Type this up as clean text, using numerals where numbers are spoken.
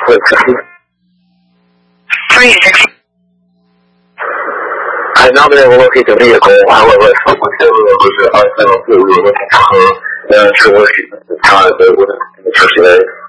I've not been able to locate the vehicle. However, I spoke with him was outside of the room with the car. And I'm sure what he was in the church today.